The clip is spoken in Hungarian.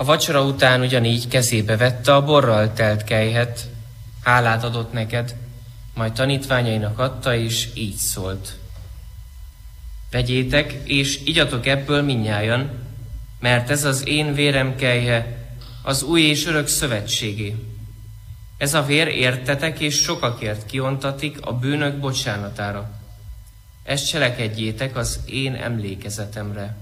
A vacsora után ugyanígy kezébe vette a borral telt kelyhet, hálát adott neked, majd tanítványainak adta, és így szólt. Vegyétek, és igyatok ebből mindnyájan, mert ez az én vérem kelyhe, az új és örök szövetségé. Ez a vér értetek és sokakért kiontatik a bűnök bocsánatára. Ezt cselekedjétek az én emlékezetemre.